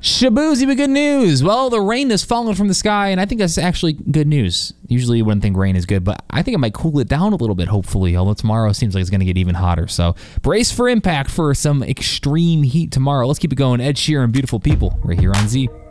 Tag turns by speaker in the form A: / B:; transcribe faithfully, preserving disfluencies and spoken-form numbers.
A: Shabuzi with good news. Well, the rain has fallen from the sky, and I think that's actually good news. Usually you wouldn't think rain is good, but I think it might cool it down a little bit, hopefully, although tomorrow seems like it's going to get even hotter. So brace for impact for some extreme heat tomorrow. Let's keep it going. Ed Sheeran, Beautiful People, right here on Z.